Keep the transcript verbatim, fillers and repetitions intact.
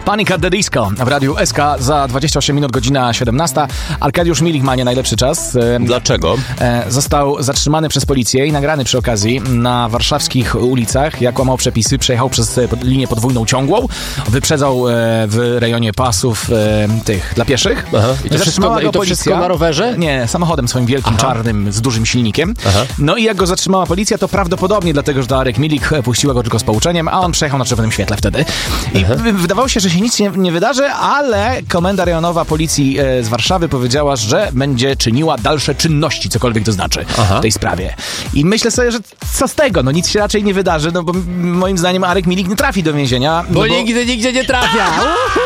Panic at the Disco w Radiu S K za dwadzieścia osiem minut, godzina siedemnasta. Arkadiusz Milik ma nie najlepszy czas. Dlaczego? Został zatrzymany przez policję i nagrany przy okazji na warszawskich ulicach, jak łamał przepisy, przejechał przez linię podwójną ciągłą, wyprzedzał w rejonie pasów tych dla pieszych. Aha. I to, wszystko, i to wszystko na rowerze? Nie, samochodem swoim wielkim, Aha. czarnym, z dużym silnikiem. Aha. No i jak go zatrzymała policja, to prawdopodobnie dlatego, że Arek Milik puściła go tylko z pouczeniem, a on przejechał na czerwonym świetle wtedy. I Aha. wydawało się, że się nic nie, nie wydarzy, ale komenda rejonowa policji e, z Warszawy powiedziała, że będzie czyniła dalsze czynności, cokolwiek to znaczy Aha. w tej sprawie. I myślę sobie, że co z tego? No nic się raczej nie wydarzy, no bo moim zdaniem Arek Milik nie trafi do więzienia. Bo, no bo... nigdy nigdzie nie trafia!